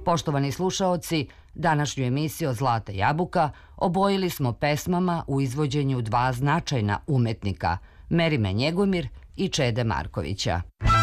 Poštovani slušaoci, današnju emisiju Zlata jabuka obojili smo pesmama u izvođenju dva značajna umetnika, Merime Njegomir i Čede Markovića.